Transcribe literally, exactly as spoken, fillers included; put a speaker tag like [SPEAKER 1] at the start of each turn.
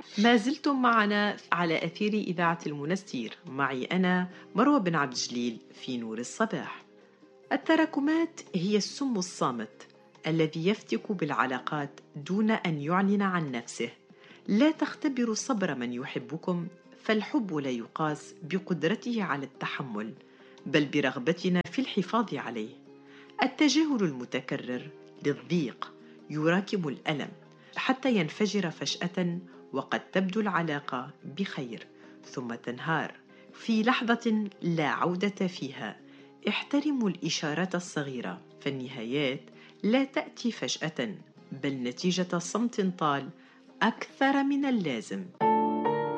[SPEAKER 1] ما زلتم معنا على أثير إذاعة المنستير، معي أنا مروى بن عبد الجليل في نور الصباح. التراكمات هي السم الصامت الذي يفتك بالعلاقات دون أن يعلن عن نفسه. لا تختبروا صبر من يحبكم، فالحب لا يقاس بقدرته على التحمل، بل برغبتنا في الحفاظ عليه. التجاهل المتكرر للضيق يراكم الألم حتى ينفجر فجأة، وقد تبدو العلاقة بخير ثم تنهار في لحظة لا عودة فيها. احترموا الإشارات الصغيرة، فالنهايات لا تأتي فجأة، بل نتيجة صمت طال أكثر من اللازم.